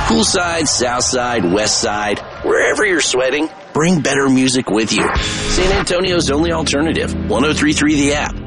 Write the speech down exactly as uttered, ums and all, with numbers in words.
Poolside, Southside, Westside, wherever you're sweating, bring better music with you. San Antonio's only alternative, one oh three point three The App.